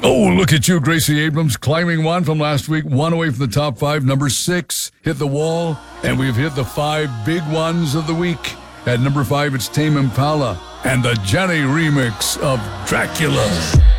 Oh, look at you, Gracie Abrams, climbing one from last week, one away from the top 5. Number 6 hit the wall, and we've hit the 5 big ones of the week. At number 5, it's Tame Impala and the Jenny remix of Dracula.